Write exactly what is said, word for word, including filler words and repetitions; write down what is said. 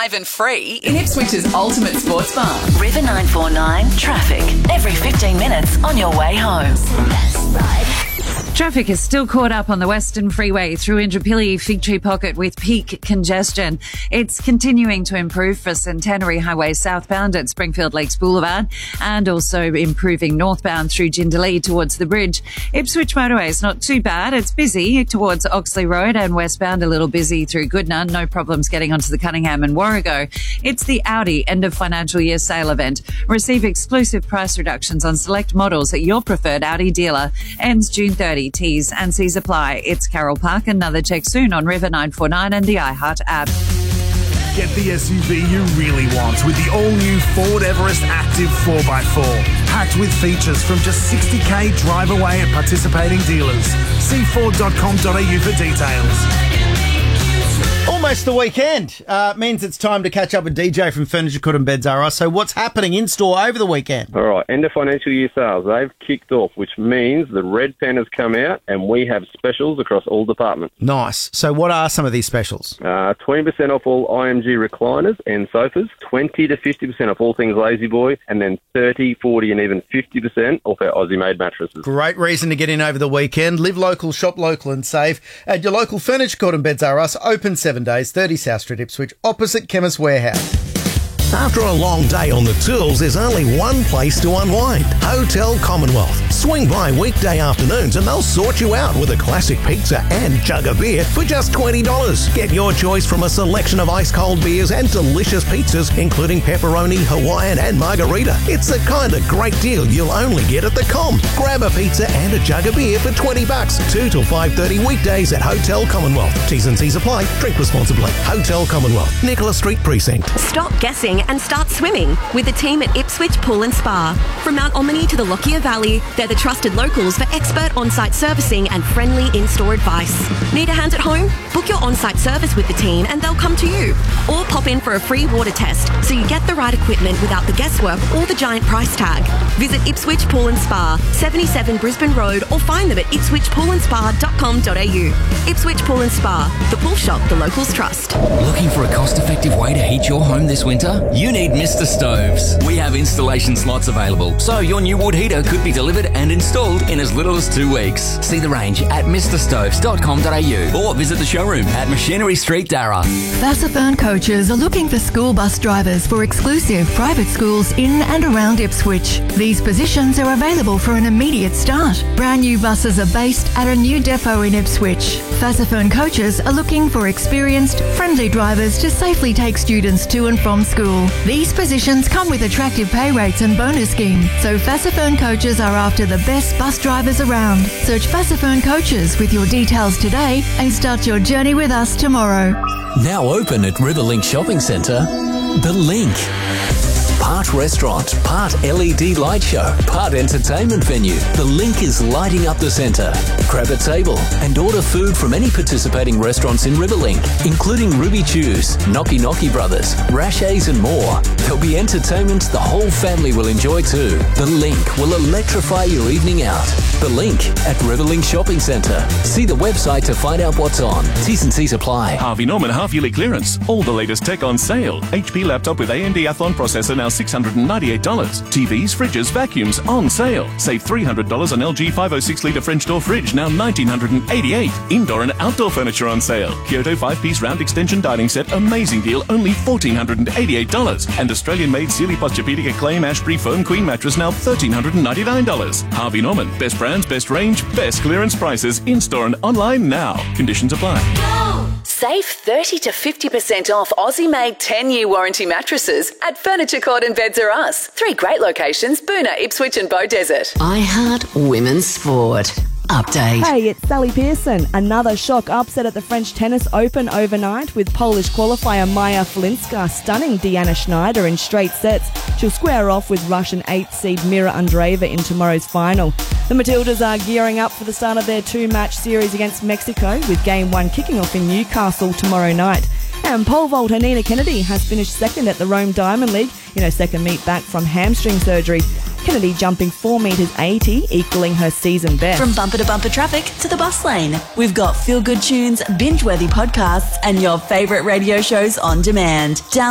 live and free in Ipswich's ultimate sports bar. River nine four nine traffic. Every fifteen minutes on your way home. Traffic is still caught up on the Western Freeway through Indooroopilly Fig Tree Pocket with peak congestion. It's continuing to improve for Centenary Highway southbound at Springfield Lakes Boulevard and also improving northbound through Jindalee towards the bridge. Ipswich Motorway is not too bad. It's busy towards Oxley Road and westbound a little busy through Goodna. No problems getting onto the Cunningham and Warrego. It's the Audi end of financial year sale event. Receive exclusive price reductions on select models at your preferred Audi dealer. Ends June thirtieth. T's and C's apply. It's Carroll Park. Another check soon on River nine four nine and the iHeart app. Get the S U V you really want with the all-new Ford Everest Active four by four. Packed with features from just sixty k drive away at participating dealers. See ford dot com dot a u for details. Almost the weekend. Uh, means it's time to catch up with D J from Furniture Court and Beds R Us. So what's happening in store over the weekend? All right, end of financial year sales. They've kicked off, which means the red pen has come out and we have specials across all departments. Nice. So what are some of these specials? Uh, twenty percent off all I M G recliners and sofas, twenty to fifty percent off all things Lazy Boy, and then thirty, forty and even fifty percent off our Aussie-made mattresses. Great reason to get in over the weekend. Live local, shop local and save at your local Furniture Court and Beds R Us. Open seven days, thirty South Street, Ipswich, opposite Chemist Warehouse. After a long day on the tools, there's only one place to unwind. Hotel Commonwealth. Swing by weekday afternoons and they'll sort you out with a classic pizza and jug of beer for just twenty dollars. Get your choice from a selection of ice-cold beers and delicious pizzas, including pepperoni, Hawaiian and margarita. It's the kind of great deal you'll only get at the Com. Grab a pizza and a jug of beer for twenty bucks. two till five thirty weekdays at Hotel Commonwealth. T's and C's apply. Drink responsibly. Hotel Commonwealth. Nicholas Street Precinct. Stop guessing and start swimming with the team at Ipswich Pool and Spa. From Mount Omni to the Lockyer Valley, they're the trusted locals for expert on-site servicing and friendly in-store advice. Need a hand at home? Book your on-site service with the team and they'll come to you. Or pop in for a free water test so you get the right equipment without the guesswork or the giant price tag. Visit Ipswich Pool and Spa, seventy-seven Brisbane Road, or find them at ipswich pool and spa dot com dot a u. Ipswich Pool and Spa, the pool shop the locals trust. Looking for a cost-effective way to heat your home this winter? You need Mister Stoves. We have installation slots available, so your new wood heater could be delivered and installed in as little as two weeks. See the range at mister stoves dot com dot a u or visit the showroom at Machinery Street, Darra. Vassafern coaches are looking for school bus drivers for exclusive private schools in and around Ipswich. These positions are available for an immediate start. Brand new buses are based at a new depot in Ipswich. Vassafern coaches are looking for experienced, friendly drivers to safely take students to and from school. These positions come with attractive pay rates and bonus scheme, so Vassafern coaches are after the best bus drivers around. Search Vassafern coaches with your details today and start your journey with us tomorrow. Now open at Riverlink Shopping Centre, The Link. Part restaurant, part L E D light show, part entertainment venue. The Link is lighting up the centre. Grab a table and order food from any participating restaurants in Riverlink, including Ruby Chews, Knocky Knocky Brothers, Rashay's and more. There'll be entertainment the whole family will enjoy too. The Link will electrify your evening out. The Link at Riverlink Shopping Centre. See the website to find out what's on. T's and C's apply. Harvey Norman half-yearly clearance. All the latest tech on sale. H P laptop with A M D Athlon processor now six hundred ninety-eight dollars. T Vs, fridges, vacuums on sale. Save three hundred dollars on L G five oh six litre French door fridge, now one thousand nine hundred eighty-eight dollars. Indoor and outdoor furniture on sale. Kyoto five-piece round extension dining set, amazing deal, only one thousand four hundred eighty-eight dollars. And Australian-made Sealy Posturepedic Acclaim Ashbury Foam Queen mattress, now one thousand three hundred ninety-nine dollars. Harvey Norman, best brands, best range, best clearance prices, in-store and online now. Conditions apply. Save thirty to fifty percent off Aussie-made ten-year warranty mattresses at Furniture Court and Beds R Us. Three great locations, Boonah, Ipswich and Beaudesert. iHeart Women's Sport. Update. Hey, it's Sally Pearson. Another shock upset at the French Tennis Open overnight with Polish qualifier Maja Flinska stunning Deanna Schneider in straight sets. She'll square off with Russian eighth seed Mira Andreeva in tomorrow's final. The Matildas are gearing up for the start of their two-match series against Mexico, with game one kicking off in Newcastle tomorrow night. And pole vaulter Nina Kennedy has finished second at the Rome Diamond League in her second meet back from hamstring surgery. Kennedy jumping four metres eighty, equalling her season best. From bumper to bumper traffic to the bus lane, we've got feel-good tunes, binge-worthy podcasts and your favourite radio shows on demand. Down